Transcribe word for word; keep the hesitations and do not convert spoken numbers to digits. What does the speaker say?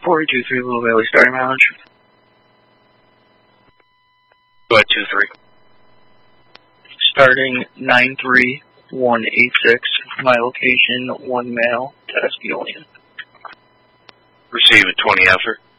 forty-two three Little Valley, starting mileage. Go ahead, two three. Starting nine three one eight six, my location, one male, Tasconian. Receive a twenty effort.